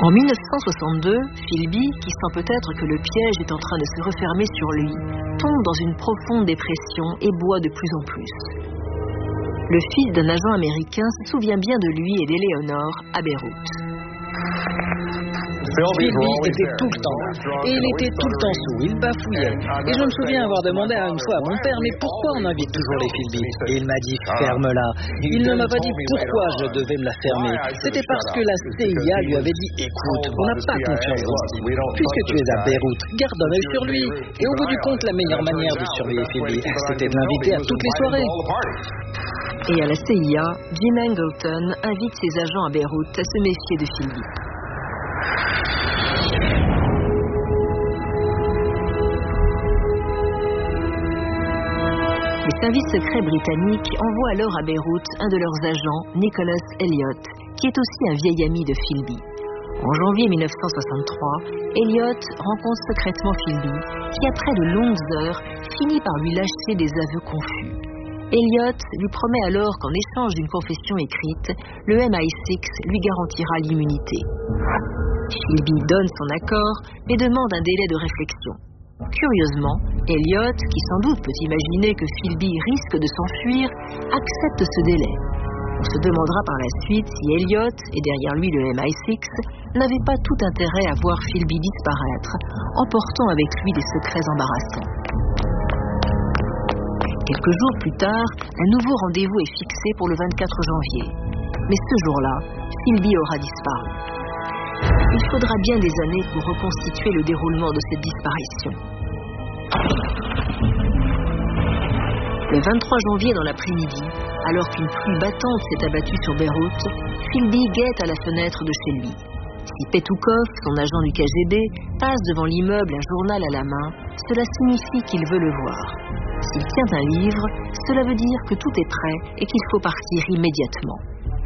En 1962, Philby, qui sent peut-être que le piège est en train de se refermer sur lui, tombe dans une profonde dépression et boit de plus en plus. Le fils d'un agent américain se souvient bien de lui et d'Eleanor à Beyrouth. Philby était tout le temps là, et il était tout le temps saoul, il bafouillait. Et je me souviens avoir demandé une fois à mon père, mais pourquoi on invite toujours les Philby? Et il m'a dit, ferme-la. Il ne m'a pas dit pourquoi je devais me la fermer. C'était parce que la CIA lui avait dit, écoute, on n'a pas confiance dans Steve. Puisque tu es à Beyrouth, garde un œil sur lui. Et au bout du compte, la meilleure manière de surveiller Philby, c'était de l'inviter à toutes les soirées. Et à la CIA, Jim Angleton invite ses agents à Beyrouth à se méfier de Philby. Les services secrets britanniques envoient alors à Beyrouth un de leurs agents, Nicholas Elliott, qui est aussi un vieil ami de Philby. En janvier 1963, Elliott rencontre secrètement Philby, qui après de longues heures finit par lui lâcher des aveux confus. Elliott lui promet alors qu'en échange d'une confession écrite, le MI6 lui garantira l'immunité. Philby donne son accord, mais demande un délai de réflexion. Curieusement, Elliott, qui sans doute peut imaginer que Philby risque de s'enfuir, accepte ce délai. On se demandera par la suite si Elliott, et derrière lui le MI6, n'avait pas tout intérêt à voir Philby disparaître, emportant avec lui des secrets embarrassants. Quelques jours plus tard, un nouveau rendez-vous est fixé pour le 24 janvier. Mais ce jour-là, Philby aura disparu. Il faudra bien des années pour reconstituer le déroulement de cette disparition. Le 23 janvier dans l'après-midi, alors qu'une pluie battante s'est abattue sur Beyrouth, Philby guette à la fenêtre de chez lui. Si Petukov, son agent du KGB, passe devant l'immeuble un journal à la main, cela signifie qu'il veut le voir. S'il tient un livre, cela veut dire que tout est prêt et qu'il faut partir immédiatement.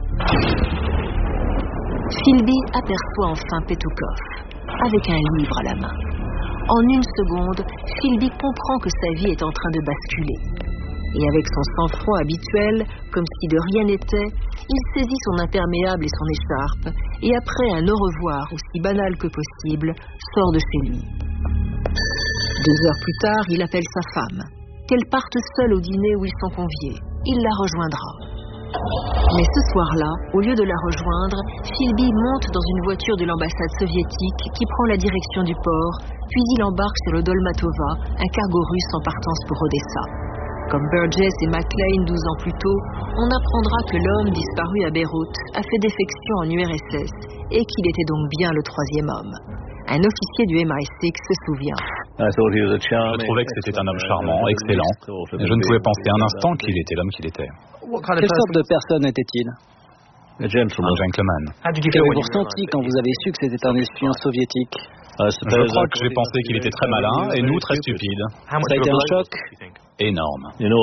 Philby aperçoit enfin Petukov, avec un livre à la main. En une seconde, Philby comprend que sa vie est en train de basculer. Et avec son sang-froid habituel, comme si de rien n'était, il saisit son imperméable et son écharpe, et après un au revoir aussi banal que possible, sort de chez lui. 2 heures plus tard, il appelle sa femme. Qu'elle parte seule au dîner où ils sont conviés. Il la rejoindra. Mais ce soir-là, au lieu de la rejoindre, Philby monte dans une voiture de l'ambassade soviétique qui prend la direction du port, puis il embarque sur le Dolmatova, un cargo russe en partance pour Odessa. Comme Burgess et McLean 12 ans plus tôt, on apprendra que l'homme disparu à Beyrouth a fait défection en URSS et qu'il était donc bien le 3e homme. Un officier du MI6 se souvient. Je trouvais que c'était un homme charmant, excellent. Et je ne pouvais penser un instant qu'il était l'homme qu'il était. Quelle sorte de personne était-il? Un gentleman. Qu'avez-vous ressenti quand vous avez su que c'était un espion soviétique? Je crois que j'ai pensé qu'il était très malin et nous très stupides. Ça a été un choc? Énorme.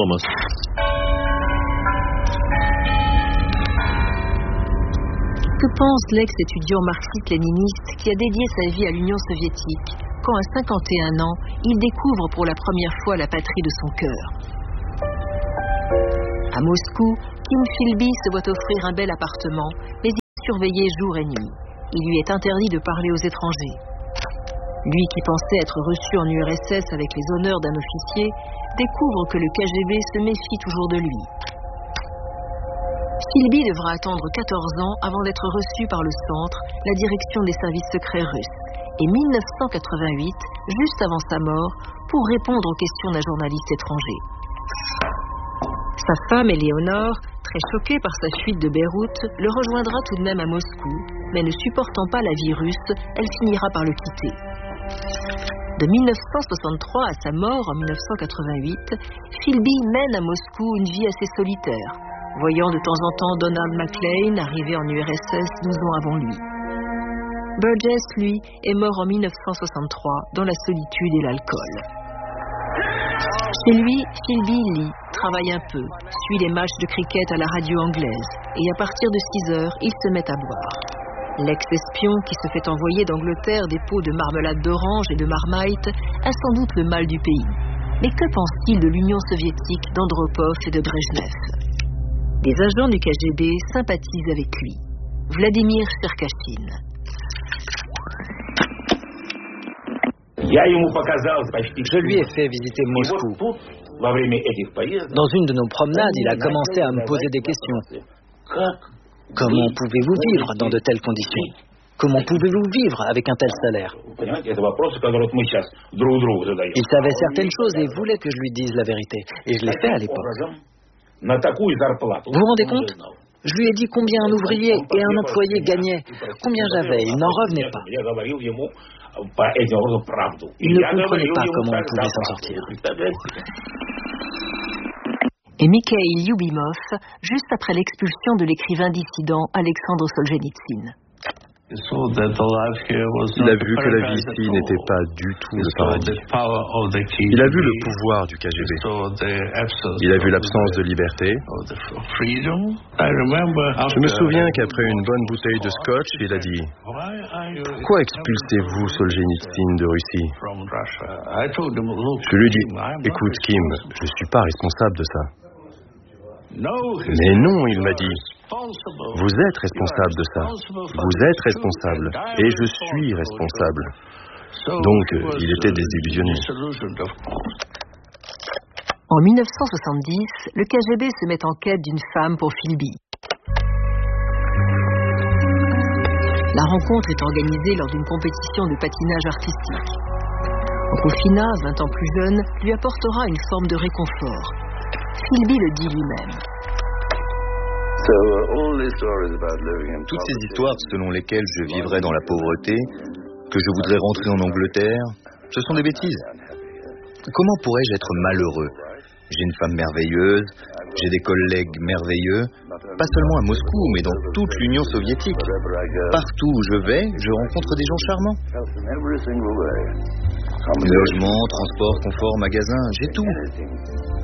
Que pense l'ex-étudiant marxiste-léniniste qui a dédié sa vie à l'Union soviétique quand, à 51 ans, il découvre pour la première fois la patrie de son cœur? À Moscou, Kim Philby se voit offrir un bel appartement, mais il est surveillé jour et nuit. Il lui est interdit de parler aux étrangers. Lui qui pensait être reçu en URSS avec les honneurs d'un officier, découvre que le KGB se méfie toujours de lui. Philby devra attendre 14 ans avant d'être reçu par le Centre, la direction des services secrets russes, et 1988, juste avant sa mort, pour répondre aux questions d'un journaliste étranger. Sa femme, Eleanor, très choquée par sa fuite de Beyrouth, le rejoindra tout de même à Moscou, mais ne supportant pas la vie russe, elle finira par le quitter. De 1963 à sa mort en 1988, Philby mène à Moscou une vie assez solitaire, voyant de temps en temps Donald McLean arriver en URSS 12 ans avant lui. Burgess, lui, est mort en 1963 dans la solitude et l'alcool. Chez lui, Philby lit, travaille un peu, suit les matchs de cricket à la radio anglaise, et à partir de 6 heures, il se met à boire. L'ex-espion qui se fait envoyer d'Angleterre des pots de marmelade d'orange et de marmite a sans doute le mal du pays. Mais que pense-t-il de l'Union soviétique, d'Andropov et de Brejnev? Des agents du KGB sympathisent avec lui. Vladimir Cherkashin. Je lui ai fait visiter Moscou. Dans une de nos promenades, il a commencé à me poser des questions. Comment pouvez-vous vivre dans de telles conditions? Comment pouvez-vous vivre avec un tel salaire? Il savait certaines choses et voulait que je lui dise la vérité. Et je l'ai fait à l'époque. Vous vous rendez compte? Je lui ai dit combien un ouvrier et un employé gagnaient, combien j'avais. Il n'en revenait pas. Il ne comprenait pas comment on pouvait s'en sortir. Et Mikhail Lyubimov, juste après l'expulsion de l'écrivain dissident Alexandre Solzhenitsyn. Il a vu que la vie ici n'était pas du tout le paradis. Il a vu le pouvoir du KGB. Il a vu l'absence de liberté. Je me souviens qu'après une bonne bouteille de scotch, il a dit « Pourquoi expulsez-vous Solzhenitsyn de Russie ?» Je lui ai dit « Écoute Kim, je ne suis pas responsable de ça. » Mais non, il m'a dit « Vous êtes responsable de ça. Vous êtes responsable. Et je suis responsable. » Donc, il était désillusionné. En 1970, le KGB se met en quête d'une femme pour Philby. La rencontre est organisée lors d'une compétition de patinage artistique. Rufina, 20 ans plus jeune, lui apportera une forme de réconfort. Philby le dit lui-même. Toutes ces histoires selon lesquelles je vivrais dans la pauvreté, que je voudrais rentrer en Angleterre, ce sont des bêtises. Comment pourrais-je être malheureux? J'ai une femme merveilleuse, j'ai des collègues merveilleux, pas seulement à Moscou, mais dans toute l'Union soviétique. Partout où je vais, je rencontre des gens charmants. Logement, transport, confort, magasin, j'ai tout.